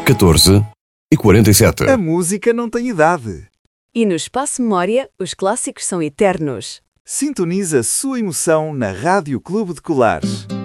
14h47. A música não tem idade. E no Espaço Memória, os clássicos são eternos. Sintoniza a sua emoção na Rádio Clube de Colares.